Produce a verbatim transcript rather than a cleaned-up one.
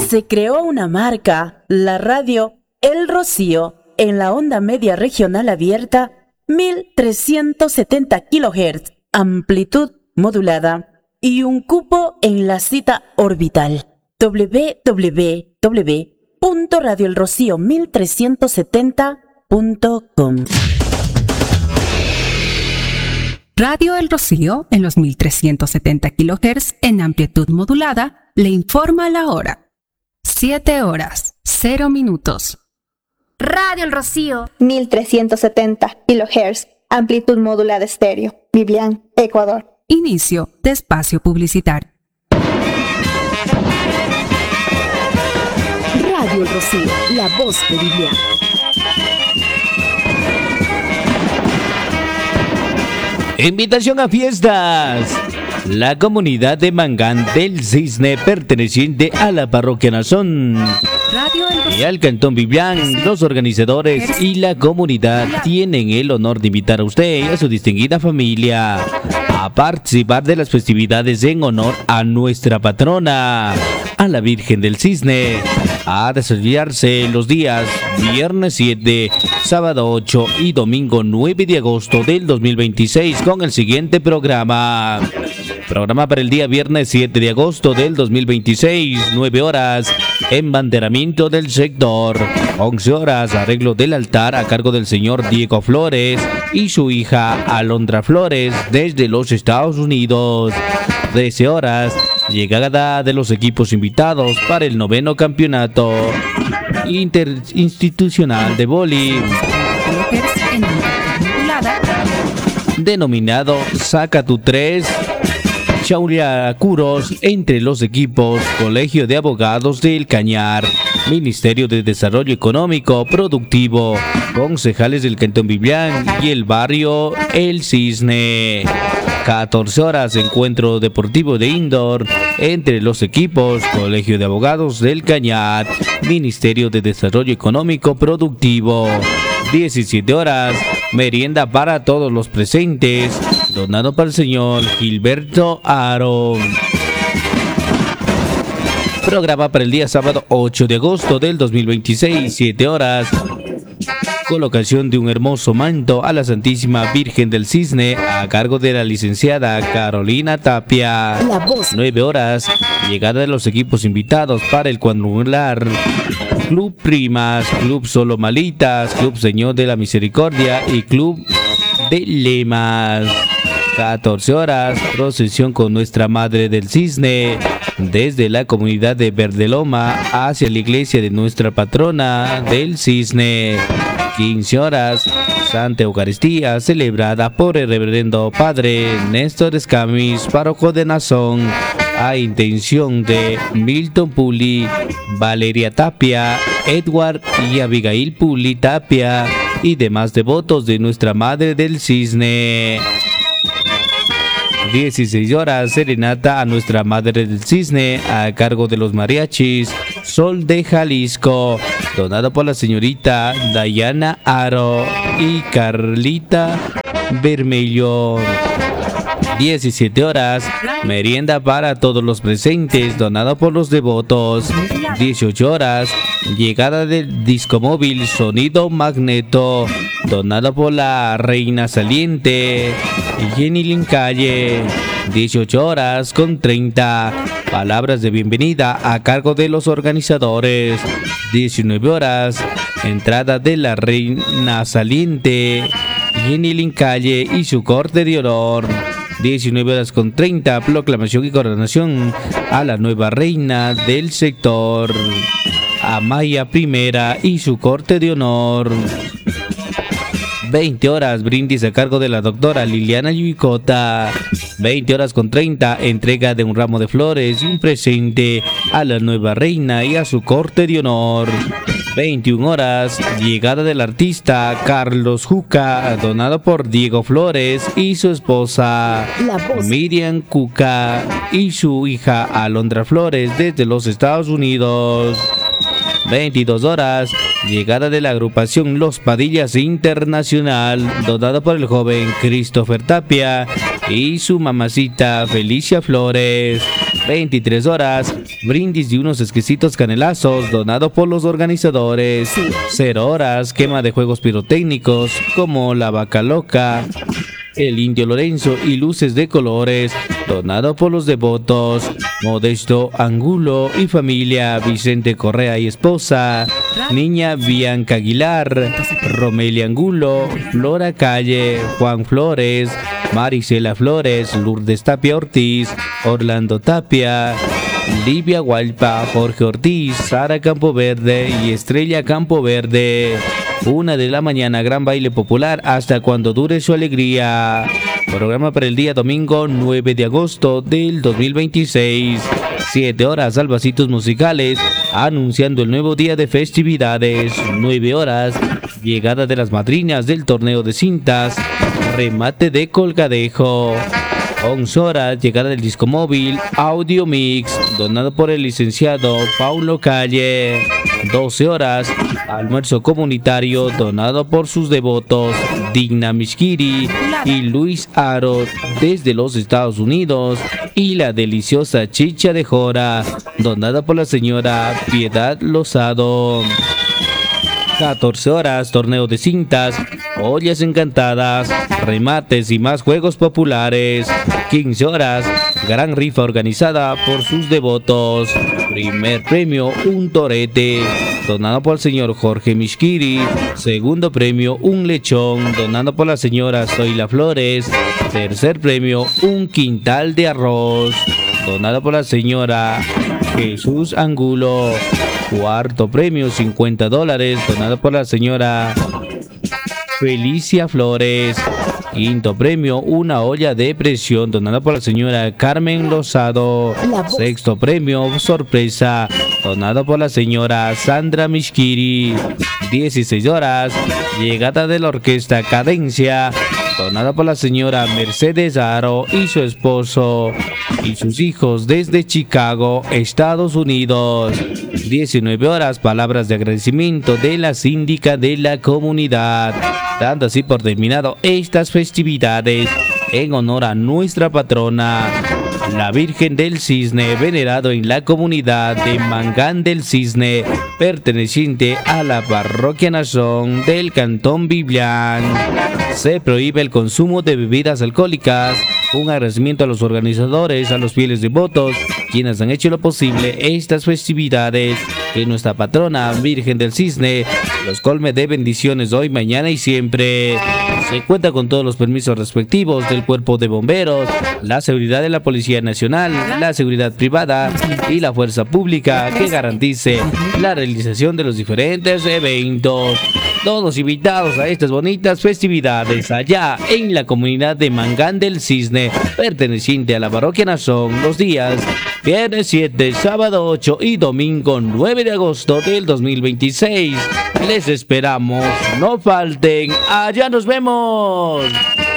Se creó una marca, la radio El Rocío, en la onda media regional abierta, mil trescientos setenta kilohertz, amplitud modulada, y un cupo en la cita orbital doble u doble u doble u punto radio el rocío mil trescientos setenta punto com. Radio El Rocío, en los mil trescientos setenta kilohertz en amplitud modulada, le informa la hora. siete horas, cero minutos. Radio El Rocío, mil trescientos setenta kilohertz, amplitud modulada estéreo, Biblián, Ecuador. Inicio de espacio publicitario. Radio El Rocío, la voz de Biblián. Invitación a fiestas. La comunidad de Mangán del Cisne, perteneciente a la parroquia Nazón y al Cantón Biblián, los organizadores y la comunidad tienen el honor de invitar a usted y a su distinguida familia a participar de las festividades en honor a nuestra patrona, a la Virgen del Cisne, a desarrollarse los días viernes siete, sábado ocho y domingo nueve de agosto del dos mil veintiséis con el siguiente programa. Programa para el día viernes siete de agosto del dos mil veintiséis, nueve horas, embanderamiento del sector. once horas, arreglo del altar a cargo del señor Diego Flores y su hija Alondra Flores desde los Estados Unidos. trece horas, llegada de los equipos invitados para el noveno campeonato interinstitucional de vóley, denominado Saca tu tres. Chauriacuros entre los equipos Colegio de Abogados del Cañar, Ministerio de Desarrollo Económico Productivo, concejales del Cantón Biblián y el barrio El Cisne. catorce horas, encuentro deportivo de indoor entre los equipos Colegio de Abogados del Cañar, Ministerio de Desarrollo Económico Productivo. diecisiete horas, merienda para todos los presentes, donado para el señor Gilberto Aro. Programa para el día sábado ocho de agosto del dos mil veintiséis, siete horas. Colocación de un hermoso manto a la Santísima Virgen del Cisne a cargo de la licenciada Carolina Tapia. nueve horas, llegada de los equipos invitados para el cuadrangular. Club Primas, Club Solo Malitas, Club Señor de la Misericordia y Club de Lemas. catorce horas, procesión con Nuestra Madre del Cisne desde la comunidad de Verdeloma hacia la iglesia de Nuestra Patrona del Cisne. quince horas, Santa Eucaristía celebrada por el reverendo Padre Néstor Escamis, párroco de Nazón, a intención de Milton Puli, Valeria Tapia, Edward y Abigail Puli Tapia y demás devotos de Nuestra Madre del Cisne. dieciséis horas, serenata a Nuestra Madre del Cisne a cargo de los mariachis Sol de Jalisco, donado por la señorita Dayana Aro y Carlita Bermellón. diecisiete horas, merienda para todos los presentes, donado por los devotos. dieciocho horas, llegada del disco móvil Sonido Magneto, donado por la reina saliente Jenny Lincalle. dieciocho horas con treinta, palabras de bienvenida a cargo de los organizadores. diecinueve horas, entrada de la reina saliente Jenny Lincalle y su corte de honor. diecinueve horas con treinta, proclamación y coronación a la nueva reina del sector, Amaya Primera y su corte de honor. veinte horas, brindis a cargo de la doctora Liliana Yuicota. veinte horas con treinta, entrega de un ramo de flores y un presente a la nueva reina y a su corte de honor. veintiuna horas, llegada del artista Carlos Juca, donado por Diego Flores y su esposa Miriam Cuca y su hija Alondra Flores desde los Estados Unidos. veintidós horas, llegada de la agrupación Los Padillas Internacional, donado por el joven Christopher Tapia y su mamacita Felicia Flores. veintitrés horas, brindis de unos exquisitos canelazos donados por los organizadores. Cero horas, quema de juegos pirotécnicos como la vaca loca, el Indio Lorenzo y luces de colores, donado por los devotos Modesto Angulo y familia, Vicente Correa y esposa, niña Bianca Aguilar, Romelia Angulo, Flora Calle, Juan Flores, Marisela Flores, Lourdes Tapia Ortiz, Orlando Tapia, Livia Hualpa, Jorge Ortiz, Sara Campoverde y Estrella Campoverde. Una de la mañana, gran baile popular hasta cuando dure su alegría. Programa para el día domingo nueve de agosto del dos mil veintiséis. siete horas, albasitos musicales anunciando el nuevo día de festividades. nueve horas, llegada de las madrinas del torneo de cintas, remate de colgadejo. once horas, llegada del disco móvil Audio Mix, donado por el licenciado Paulo Calle. doce horas, almuerzo comunitario donado por sus devotos Digna Mishkiri y Luis Aro desde los Estados Unidos, y la deliciosa chicha de jora donada por la señora Piedad Lozado. catorce horas, torneo de cintas, ollas encantadas, remates y más juegos populares. quince horas, gran rifa organizada por sus devotos. Primer premio, un torete, donado por el señor Jorge Mishkiri. Segundo premio, un lechón, donado por la señora Zoila Flores. Tercer premio, un quintal de arroz, donado por la señora Jesús Angulo. Cuarto premio, cincuenta dólares, donado por la señora Felicia Flores. Quinto premio, una olla de presión, donada por la señora Carmen Lozado. Sexto premio, sorpresa, donado por la señora Sandra Mishkiri. dieciséis horas, llegada de la orquesta Cadencia, donada por la señora Mercedes Aro y su esposo y sus hijos desde Chicago, Estados Unidos. diecinueve horas, palabras de agradecimiento de la síndica de la comunidad, dando así por terminado estas festividades en honor a nuestra patrona, la Virgen del Cisne, venerado en la comunidad de Mangán del Cisne, perteneciente a la parroquia Nazón del Cantón Biblián. Se prohíbe el consumo de bebidas alcohólicas. Un agradecimiento a los organizadores, a los fieles devotos, quienes han hecho lo posible estas festividades. Que nuestra patrona Virgen del Cisne los colme de bendiciones hoy, mañana y siempre. Se cuenta con todos los permisos respectivos del Cuerpo de Bomberos, la seguridad de la Policía Nacional, la seguridad privada y la fuerza pública que garantice la realización de los diferentes eventos. Todos invitados a estas bonitas festividades allá en la comunidad de Mangán del Cisne, perteneciente a la parroquia Nazón, los días viernes siete, sábado ocho y domingo nueve de agosto del dos mil veintiséis. Les esperamos, no falten, allá nos vemos.